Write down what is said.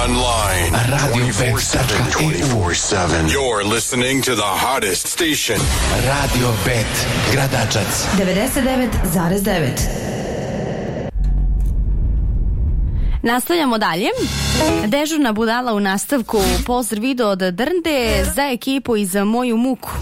online. Radio24/7. You're listening to the hottest station. Radio Bet, Gradačac 99,9. Nastavljamo dalje. Dežurna budala u nastavku. Pozdrav video od Drnde za ekipu i za moju muku.